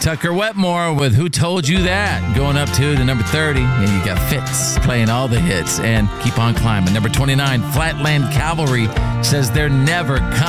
Tucker Wetmore with Who Told You That? Going up to the number 30. And you got Fitz playing all the hits and keep on climbing. Number 29, Flatland Cavalry says they're never coming.